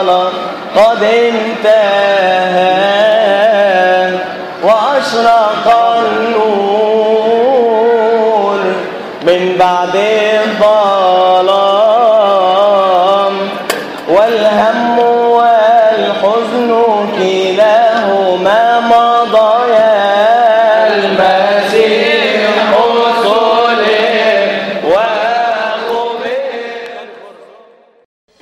خلاص قد انتهى وأشرق النور من بعد الظلام والهم